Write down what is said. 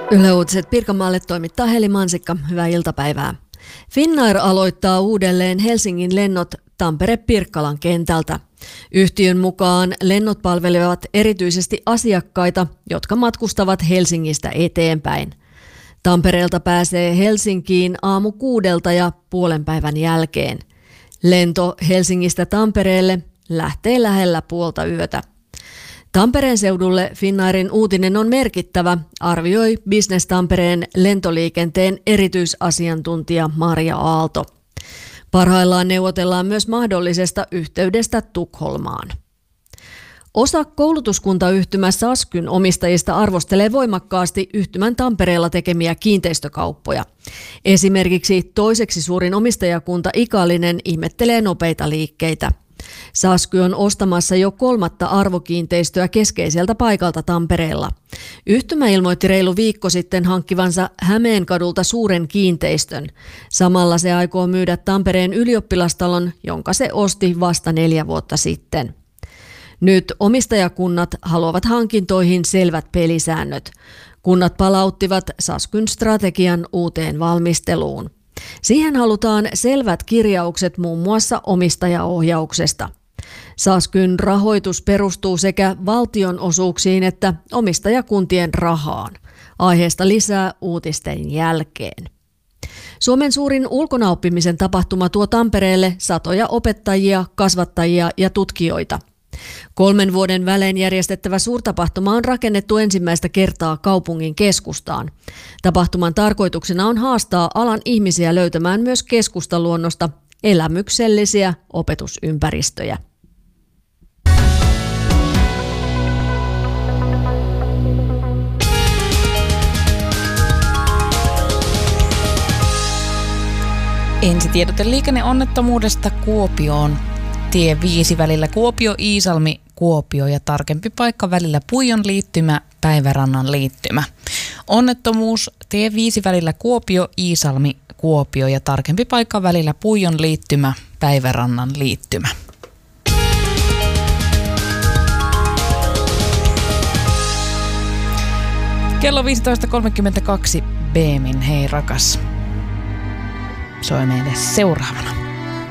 Yle Uutiset Pirkanmaalle toimittaa Heli Mansikka. Hyvää iltapäivää. Finnair aloittaa uudelleen Helsingin lennot Tampere-Pirkkalan kentältä. Yhtiön mukaan lennot palvelevat erityisesti asiakkaita, jotka matkustavat Helsingistä eteenpäin. Tampereelta pääsee Helsinkiin aamu 6 ja puolen päivän jälkeen. Lento Helsingistä Tampereelle lähtee lähellä puolta yötä. Tampereen seudulle Finnairin uutinen on merkittävä, arvioi Business Tampereen lentoliikenteen erityisasiantuntija Maria Aalto. Parhaillaan neuvotellaan myös mahdollisesta yhteydestä Tukholmaan. Osa koulutuskuntayhtymä Saskyn omistajista arvostelee voimakkaasti yhtymän Tampereella tekemiä kiinteistökauppoja. Esimerkiksi toiseksi suurin omistajakunta Ikallinen ihmettelee nopeita liikkeitä. Sasky on ostamassa jo 3. arvokiinteistöä keskeiseltä paikalta Tampereella. Yhtymä ilmoitti reilu viikko sitten hankkivansa Hämeenkadulta suuren kiinteistön. Samalla se aikoo myydä Tampereen ylioppilastalon, jonka se osti vasta 4 vuotta sitten. Nyt omistajakunnat haluavat hankintoihin selvät pelisäännöt. Kunnat palauttivat Saskyn strategian uuteen valmisteluun. Siihen halutaan selvät kirjaukset muun muassa omistajaohjauksesta. Saskyn rahoitus perustuu sekä valtion osuuksiin että omistajakuntien rahaan. Aiheesta lisää uutisten jälkeen. Suomen suurin ulkonaoppimisen tapahtuma tuo Tampereelle satoja opettajia, kasvattajia ja tutkijoita. 3 vuoden välein järjestettävä suurtapahtuma on rakennettu ensimmäistä kertaa kaupungin keskustaan. Tapahtuman tarkoituksena on haastaa alan ihmisiä löytämään myös keskustaluonnosta elämyksellisiä opetusympäristöjä. Ensitiedote liikenneonnettomuudesta Kuopioon. Tie 5 välillä Kuopio-Iisalmi, Kuopio ja tarkempi paikka välillä Puijon liittymä, Päivärannan liittymä. Onnettomuus tie 5 välillä Kuopio-Iisalmi, Kuopio ja tarkempi paikka välillä Puijon liittymä, Päivärannan liittymä. Kello 15.32 Beemin Hei rakas soi meille seuraavana.